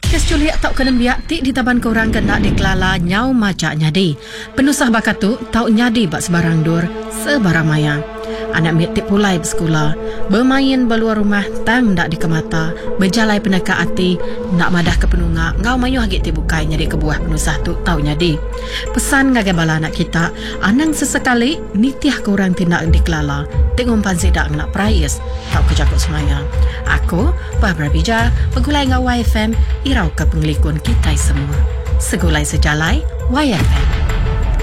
Kes culiak tau kena biak ti di taban korang kena dikelala nyau macak nyadi. Penusah bakatu tau nyadi bak sebarang dur, sebarang maya. Anak mit ti pulai bersekolah, bermain beluar rumah tang dak dikemata, berjalai peneka hati, nak madah ke penunga, ngau mayu hagit ti bukai nyadi kebuah penusah tu tau nyadi. Pesan ngagai bala anak kita, anang sesekali nitiah korang tindak dikelala, tengumpan sidak nak prayas, tau kejakut semaya. Aku, Barbara Bija, pegulai ngau YFM, irau ke penglikun kita semua. Segulai sejalai, YFM.